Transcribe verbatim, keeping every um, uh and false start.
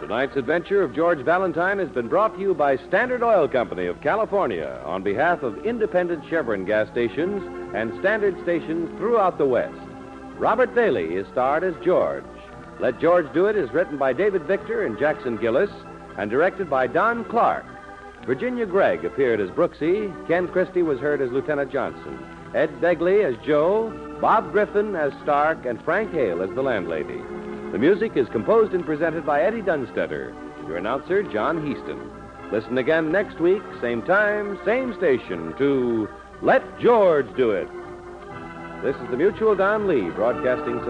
Tonight's adventure of George Valentine has been brought to you by Standard Oil Company of California on behalf of independent Chevron gas stations and Standard stations throughout the West. Robert Bailey is starred as George. Let George Do It is written by David Victor and Jackson Gillis and directed by Don Clark. Virginia Gregg appeared as Brooksy. Ken Christie was heard as Lieutenant Johnson. Ed Begley as Joe. Bob Griffin as Stark. And Frank Hale as the landlady. The music is composed and presented by Eddie Dunstetter. Your announcer, John Heaston. Listen again next week, same time, same station, to Let George Do It. This is the Mutual Don Lee Broadcasting System.